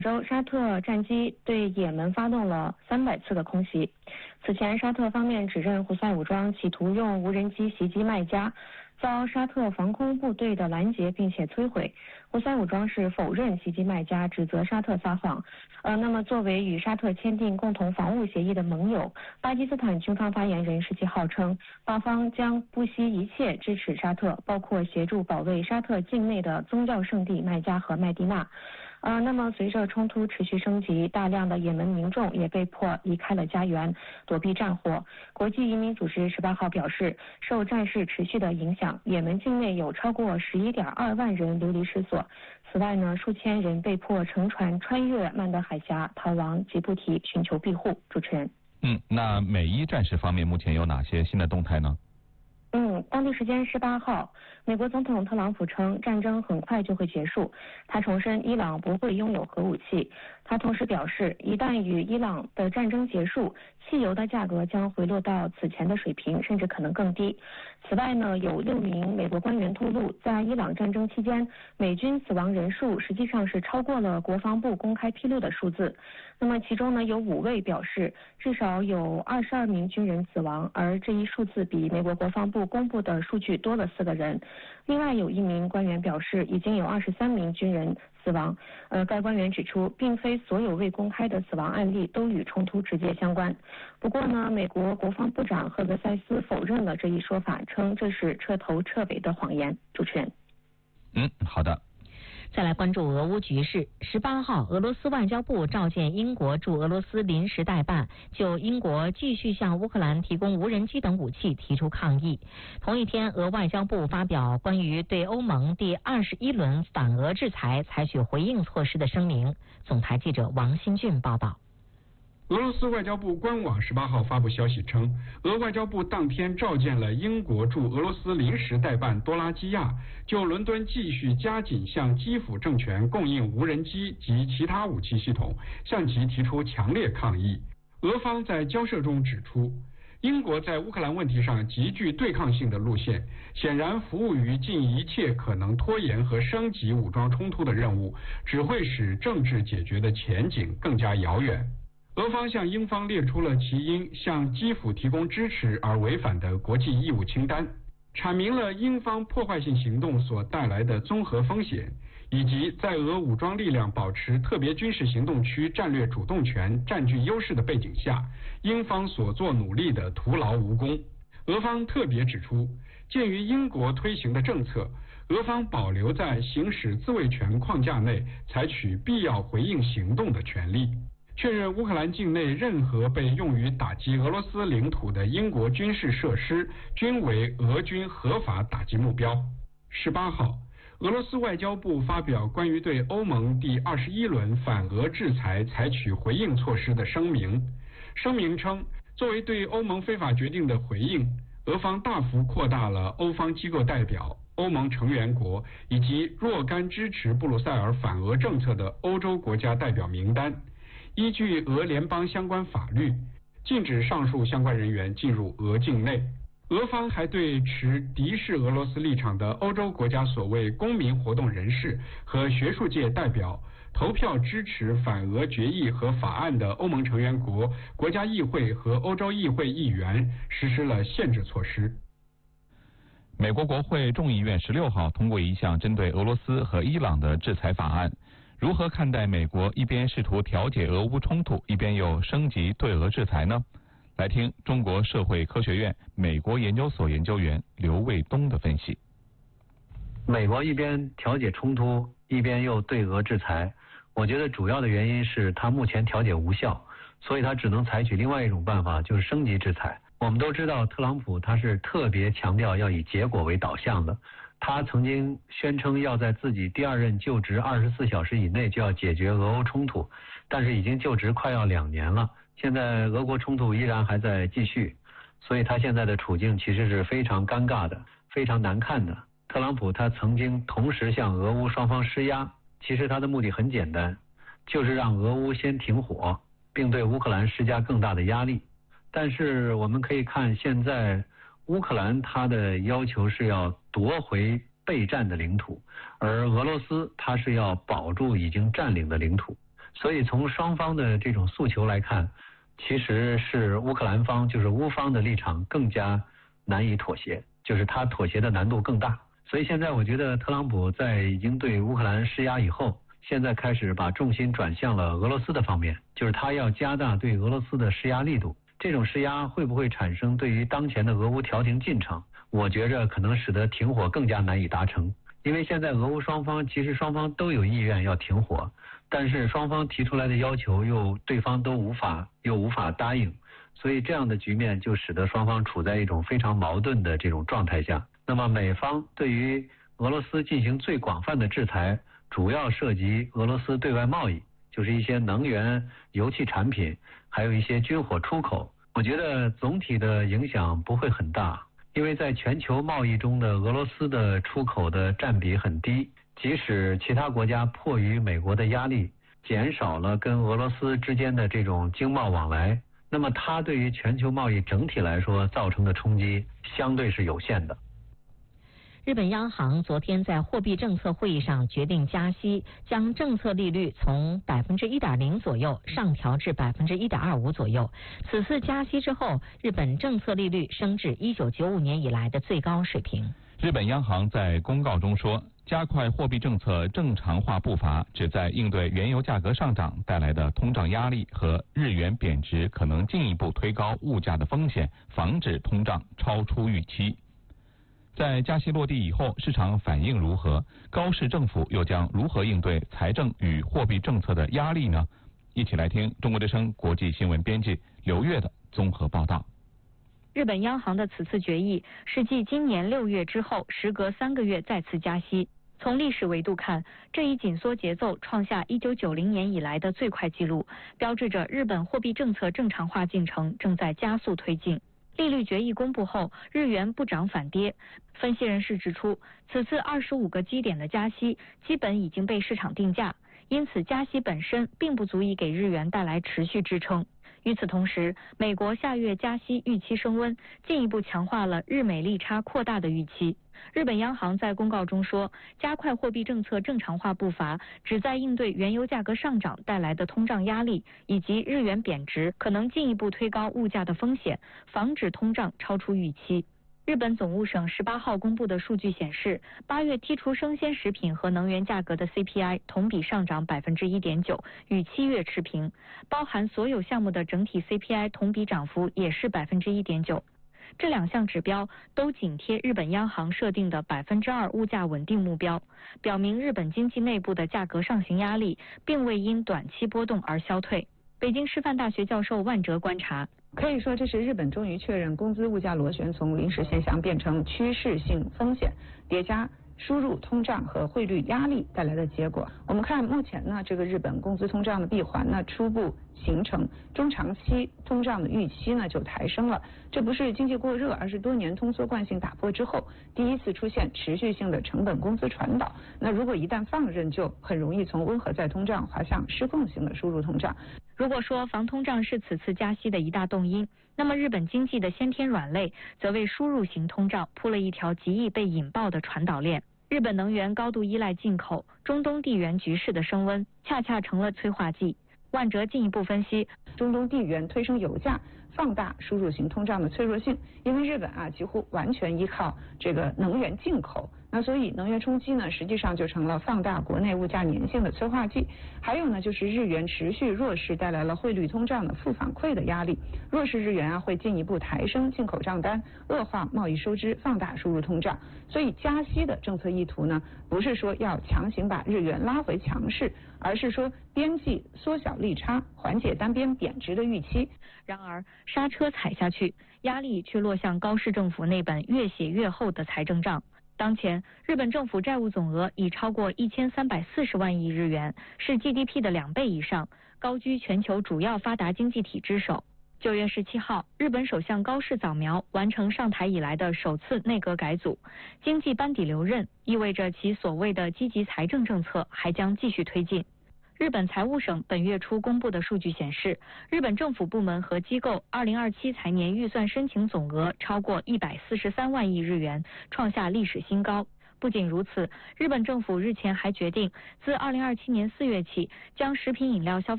州沙特战机对也门发动了300次的空袭。此前，沙特方面指认胡塞武装企图用无人机袭击麦加，遭沙特防空部队的拦截并且摧毁。胡塞武装是否认袭击麦加，指责沙特撒谎。那么作为与沙特签订共同防务协议的盟友，巴基斯坦军方发言人17号称，巴方将不惜一切支持沙特，包括协助保卫沙特境内的宗教圣地麦加和麦地那。那么随着冲突持续升级，大量的也门民众也被迫离开了家园，躲避战火。国际移民组织18号表示，受战事持续的影响，也门境内有超过11.2万人流离失所。此外呢，数千人被迫乘船穿越曼德海峡，逃往吉布提寻求庇护。主持人。 那美伊战事方面目前有哪些新的动态呢？ 当地时间18号，美国总统特朗普称战争很快就会结束。他重申伊朗不会拥有核武器。他同时表示，一旦与伊朗的战争结束，汽油的价格将回落到此前的水平，甚至可能更低。此外呢，有6名美国官员透露，在伊朗战争期间，美军死亡人数实际上是超过了国防部公开披露的数字。那么其中呢，有5位表示至少有22名军人死亡，而这一数字比美国国防部公布的数据多了4个人。另外有1名官员表示，已经有23名军人死亡。该官员指出，并非所有未公开的死亡案例都与冲突直接相关。不过呢，美国国防部长赫格塞斯否认了这一说法，称这是彻头彻尾的谎言。主持人。 好的。 再来关注俄乌局势。18号，俄罗斯外交部召见英国驻俄罗斯临时代办，就英国继续向乌克兰提供无人机等武器提出抗议。同一天，俄外交部发表关于对欧盟第21轮反俄制裁采取回应措施的声明。总台记者王新俊报道。 俄罗斯外交部官网18号发布消息称，俄外交部当天召见了英国驻俄罗斯临时代办多拉基亚，就伦敦继续加紧向基辅政权供应无人机及其他武器系统，向其提出强烈抗议。俄方在交涉中指出，英国在乌克兰问题上极具对抗性的路线，显然服务于尽一切可能拖延和升级武装冲突的任务，只会使政治解决的前景更加遥远。俄方向英方列出了其因向基辅提供支持而违反的国际义务清单，阐明了英方破坏性行动所带来的综合风险，以及在俄武装力量保持特别军事行动区战略主动权、占据优势的背景下，英方所做努力的徒劳无功。俄方特别指出，鉴于英国推行的政策，俄方保留在行使自卫权框架内采取必要回应行动的权利。确认乌克兰境内任何被用于打击俄罗斯领土的英国军事设施均为俄军合法打击目标。18号，俄罗斯外交部发表关于对欧盟第21轮反俄制裁采取回应措施的声明。声明称，作为对欧盟非法决定的回应，俄方大幅扩大了欧方机构代表、欧盟成员国以及若干支持布鲁塞尔反俄政策的欧洲国家代表名单。依据俄联邦相关法律，禁止上述相关人员进入俄境内。俄方还对持敌视俄罗斯立场的欧洲国家所谓公民活动人士和学术界代表、投票支持反俄决议和法案的欧盟成员国、国家议会和欧洲议会议员实施了限制措施。 美国国会众议院16号通过一项针对俄罗斯和伊朗的制裁法案。如何看待美国一边试图调解俄乌冲突，一边又升级对俄制裁呢？来听中国社会科学院美国研究所研究员刘卫东的分析。 美国一边调解冲突，一边又对俄制裁，我觉得主要的原因是它目前调解无效，所以它只能采取另外一种办法，就是升级制裁。我们都知道，特朗普他是特别强调要以结果为导向的。他曾经宣称要在自己第2任就职24小时以内就要解决俄欧冲突，但是已经就职快要2年了，现在俄国冲突依然还在继续，所以他现在的处境其实是非常尴尬的，非常难看的。特朗普他曾经同时向俄乌双方施压，其实他的目的很简单，就是让俄乌先停火，并对乌克兰施加更大的压力。但是我们可以看现在乌克兰他的要求是要夺回备战的领土，而俄罗斯他是要保住已经占领的领土。 所以从双方的这种诉求来看，其实是乌克兰方就是乌方的立场更加难以妥协，就是他妥协的难度更大。所以现在我觉得特朗普在已经对乌克兰施压以后，现在开始把重心转向了俄罗斯的方面，就是他要加大对俄罗斯的施压力度。这种施压会不会产生对于当前的俄乌调停进程，我觉着可能使得停火更加难以达成。因为现在俄乌双方其实双方都有意愿要停火，但是双方提出来的要求对方都无法答应，所以这样的局面就使得双方处在一种非常矛盾的这种状态下。那么美方对于俄罗斯进行最广泛的制裁，主要涉及俄罗斯对外贸易，就是一些能源、油气产品，还有一些军火出口。我觉得总体的影响不会很大，因为在全球贸易中的俄罗斯的出口的占比很低，即使其他国家迫于美国的压力，减少了跟俄罗斯之间的这种经贸往来，那么它对于全球贸易整体来说造成的冲击相对是有限的。 日本央行昨天在货币政策会议上决定加息，将政策利率从 1.0% 左右上调至 1.25% 左右。此次加息之后，日本政策利率升至1995年以来的最高水平。 日本央行在公告中说，加快货币政策正常化步伐，旨在应对原油价格上涨带来的通胀压力和日元贬值可能进一步推高物价的风险，防止通胀超出预期。在加息落地以后，市场反应如何？高市政府又将如何应对财政与货币政策的压力呢？一起来听中国之声国际新闻编辑刘越的综合报道。 日本央行的此次决议是继今年6月之后，时隔3个月再次加息。从历史维度看，这一紧缩节奏创下1990年以来的最快纪录，标志着日本货币政策正常化进程正在加速推进。利率决议公布后，日元不涨反跌。分析人士指出，此次25个基点的加息基本已经被市场定价，因此加息本身并不足以给日元带来持续支撑。与此同时，美国下月加息预期升温，进一步强化了日美利差扩大的预期。日本央行在公告中说，加快货币政策正常化步伐，旨在应对原油价格上涨带来的通胀压力，以及日元贬值可能进一步推高物价的风险，防止通胀超出预期。日本总务省18号公布的数据显示，8月剔除生鲜食品和能源价格的 CPI 同比上涨 1.9%， 与7月持平，包含所有项目的整体 CPI 同比涨幅也是 1.9%。这两项指标都紧贴日本央行设定的 2% 物价稳定目标，表明日本经济内部的价格上行压力并未因短期波动而消退。北京师范大学教授万哲观察， 可以说这是日本终于确认工资物价螺旋从临时现象变成趋势性风险，叠加输入通胀和汇率压力带来的结果。我们看目前呢，这个日本工资通胀的闭环呢初步形成，中长期通胀的预期呢就抬升了。这不是经济过热，而是多年通缩惯性打破之后第一次出现持续性的成本工资传导。那如果一旦放任，就很容易从温和再通胀滑向失控型的输入通胀。 如果说防通胀是此次加息的一大动因，那么日本经济的先天软肋则为输入型通胀铺了一条极易被引爆的传导链。日本能源高度依赖进口，中东地缘局势的升温恰恰成了催化剂。万哲进一步分析， 中东地缘推升油价，放大输入型通胀的脆弱性，因为日本几乎完全依靠这个能源进口，那所以能源冲击呢，实际上就成了放大国内物价粘性的催化剂。还有呢，就是日元持续弱势带来了汇率通胀的负反馈的压力，弱势日元会进一步抬升进口账单，恶化贸易收支，放大输入通胀。所以加息的政策意图呢，不是说要强行把日元拉回强势，而是说边际缩小利差，缓解单边贬值的预期。 然而刹车踩下去，压力却落向高市政府那本越写越厚的财政账。当前，日本政府债务总额已超过1340万亿日元，是 GDP 的2倍以上，高居全球主要发达经济体之首。9月17号，日本首相高市早苗完成上台以来的首次内阁改组，经济班底留任，意味着其所谓的积极财政政策还将继续推进。日本财务省本月初公布的数据显示，日本政府部门和机构2027财年预算申请总额超过143万亿日元，创下历史新高。 不仅如此，日本政府日前还决定，自2027年4月起，将食品饮料消费